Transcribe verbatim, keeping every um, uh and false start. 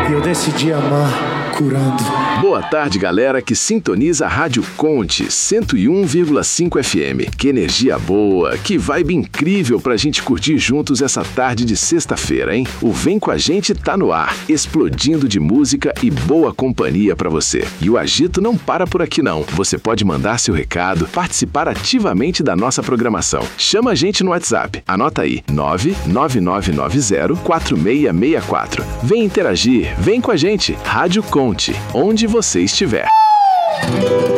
E eu decidi amar curando. Boa tarde, galera que sintoniza a Rádio Conte cento e um vírgula cinco F M. Que energia boa, que vibe incrível pra gente curtir juntos essa tarde de sexta-feira, hein? O Vem Com a Gente tá no ar, explodindo de música e boa companhia pra você. E o agito não para por aqui não. Você pode mandar seu recado, participar ativamente da nossa programação. Chama a gente no WhatsApp. Anota aí, nove nove nove nove zero quatro seis seis quatro. Vem interagir, vem com a gente. Rádio Conte, onde você estiver.